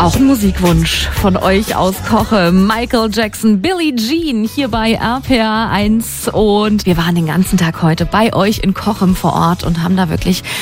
Auch ein Musikwunsch von euch aus Cochem. Michael Jackson, Billie Jean hier bei RPR 1. Und wir waren den ganzen Tag heute bei euch in Cochem vor Ort und haben da wirklich